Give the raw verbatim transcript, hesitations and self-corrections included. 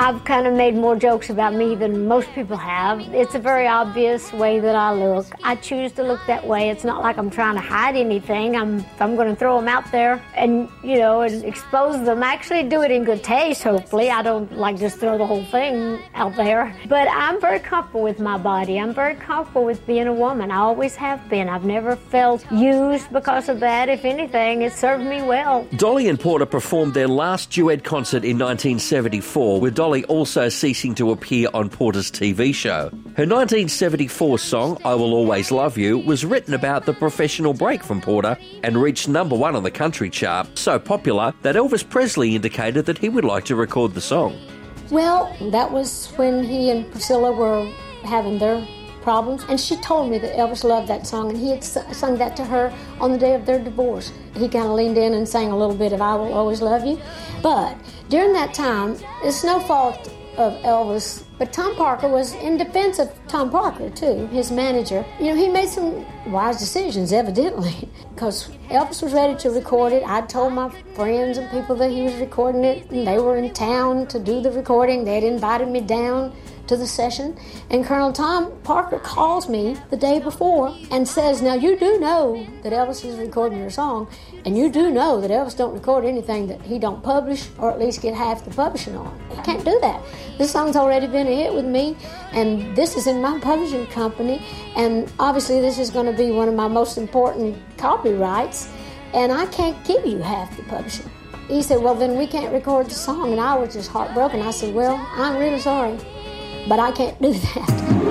I've kind of made more jokes about me than most people have. It's a very obvious way that I look. I choose to look that way. It's not like I'm trying to hide anything. I'm, if I'm going to throw them out there and, you know, and expose them, I actually do it in good taste, hopefully. I don't like just throw the whole thing out there. But I'm very comfortable with my body. I'm very comfortable with being a woman. I always have been. I've never felt used because of that. If anything, it served me well. Dolly and Porter performed their last duet concert in nineteen seventy-four, with Dolly also ceasing to appear on Porter's T V show. Her nineteen seventy-four song, I Will Always Love You, was written about the professional break from Porter and reached number one on the country chart, so popular that Elvis Presley indicated that he would like to record the song. Well, that was when he and Priscilla were having their problems, and she told me that Elvis loved that song, and he had sung that to her on the day of their divorce. He kind of leaned in and sang a little bit of I Will Always Love You. But during that time, it's no fault of Elvis, but Tom Parker was in defense of Tom Parker, too, his manager. You know, he made some wise decisions, evidently, because Elvis was ready to record it. I told my friends and people that he was recording it, and they were in town to do the recording. They had invited me down to the session, and Colonel Tom Parker calls me the day before and says, now you do know that Elvis is recording your song, and you do know that Elvis don't record anything that he don't publish, or at least get half the publishing on. I can't do that. This song's already been a hit with me, and this is in my publishing company, and obviously this is going to be one of my most important copyrights, and I can't give you half the publishing. He said, well, then we can't record the song, and I was just heartbroken. I said, well, I'm really sorry, but I can't do that.